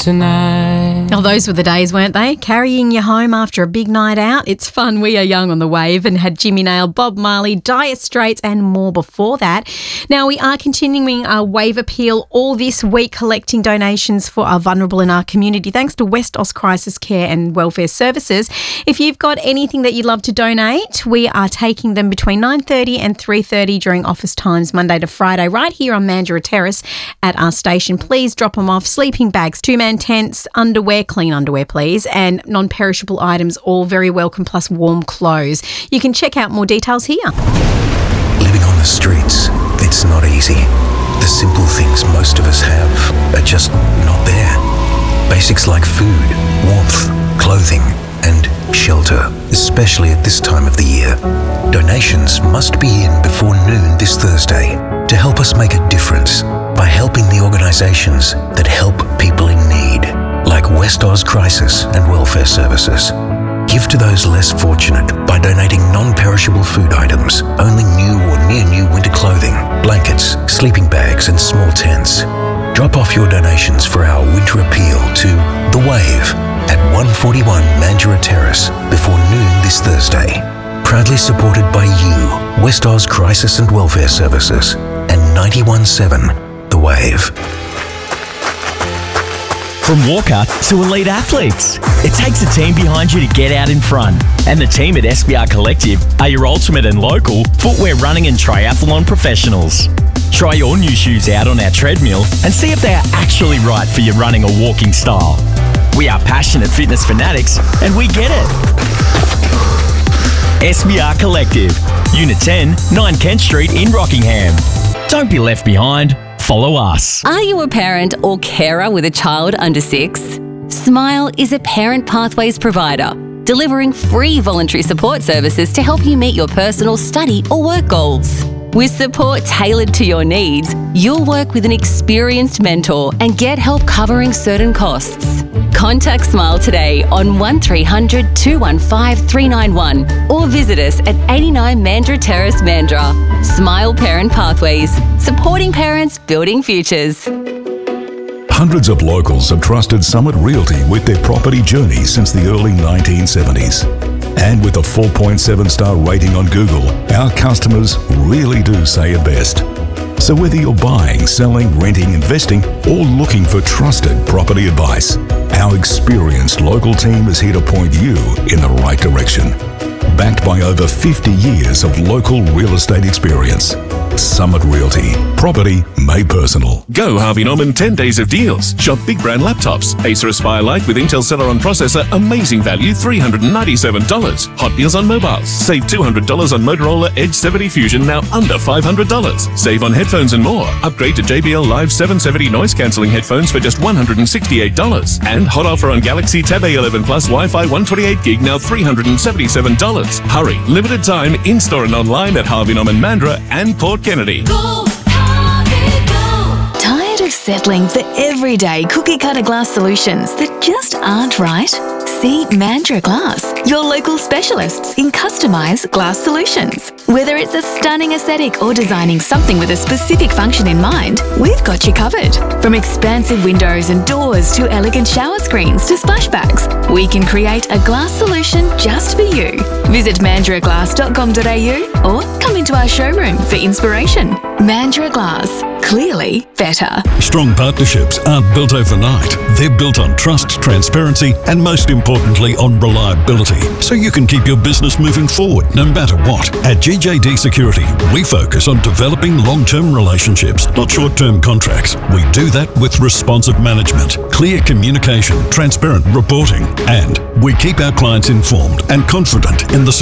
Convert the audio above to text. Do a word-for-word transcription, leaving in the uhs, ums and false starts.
tonight. Oh, those were the days, weren't they? Carrying you home after a big night out. It's fun. We are young on the wave and had Jimmy Nail, Bob Marley, Dire Straits and more before that. Now, we are continuing our wave appeal all this week, collecting donations for our vulnerable in our community, thanks to West Aus Crisis Care and Welfare Services. If you've got anything that you'd love to donate, we are taking them between nine thirty and three thirty during office times, Monday to Friday, right here on Mandurah Terrace at our station. Please drop them off. Sleeping bags, two-man tents, underwear, clean underwear, please, and non-perishable items, all very welcome, plus warm clothes. You can check out more details here. Living on the streets, it's not easy. The simple things most of us have are just not there. Basics like food, warmth, clothing, and shelter, especially at this time of the year. Donations must be in before noon this Thursday to help us make a difference by helping the organisations that help people in need, like West Aus Crisis and Welfare Services. Give to those less fortunate by donating non-perishable food items, only new or near new winter clothing, blankets, sleeping bags and small tents. Drop off your donations for our winter appeal to The Wave at one forty-one Mandurah Terrace before noon this Thursday. Proudly supported by you, West Aus Crisis and Welfare Services, and ninety-one point seven The Wave. From Walker to elite athletes, it takes a team behind you to get out in front. And the team at S B R Collective are your ultimate and local footwear running and triathlon professionals. Try your new shoes out on our treadmill and see if they are actually right for your running or walking style. We are passionate fitness fanatics and we get it. S B R Collective, Unit ten, nine Kent Street in Rockingham. Don't be left behind. Follow us. Are you a parent or carer with a child under six? Smile is a Parent Pathways provider, delivering free voluntary support services to help you meet your personal, study or work goals. With support tailored to your needs, you'll work with an experienced mentor and get help covering certain costs. Contact Smile today on one three hundred, two one five, three nine one or visit us at eighty-nine Mandurah Terrace, Mandurah. Smile Parent Pathways, supporting parents, building futures. Hundreds of locals have trusted Summit Realty with their property journey since the early nineteen seventies. And with a four point seven star rating on Google, our customers really do say it best. So whether you're buying, selling, renting, investing, or looking for trusted property advice, our experienced local team is here to point you in the right direction. Backed by over fifty years of local real estate experience. Summit Realty. Property made personal. Go Harvey Norman ten days of deals. Shop big brand laptops. Acer Aspire Lite with Intel Celeron processor, amazing value, three hundred ninety-seven dollars. Hot deals on mobiles. Save two hundred dollars on Motorola Edge seventy Fusion, now under five hundred dollars. Save on headphones and more. Upgrade to J B L Live seven seventy noise cancelling headphones for just one hundred sixty-eight dollars. And hot offer on Galaxy Tab A eleven Plus Wi-Fi one twenty-eight gig, now three hundred seventy-seven dollars. Hurry, limited time, in-store and online at Harvey Norman Mandurah and Port Kennedy. Go, Harvey, go. Tired of settling for everyday cookie-cutter glass solutions that just aren't right? See Mandurah Glass, your local specialists in customised glass solutions. Whether it's a stunning aesthetic or designing something with a specific function in mind, we've got you covered. From expansive windows and doors to elegant shower screens to splashbacks, we can create a glass solution just for you. Visit mandurah glass dot com dot a u or come into our showroom for inspiration. Mandurah Glass, clearly better. Strong partnerships aren't built overnight. They're built on trust, transparency, and most importantly on reliability, so you can keep your business moving forward no matter what. At G J D Security, we focus on developing long-term relationships, not short-term contracts. We do that with responsive management, clear communication, transparent reporting, and we keep our clients informed and confident in the